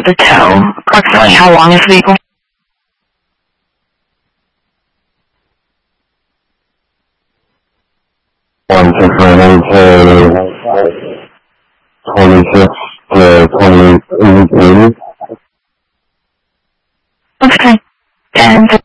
the toe. Approximately how long is legal? One 600 to 26 to 28 80. Okay.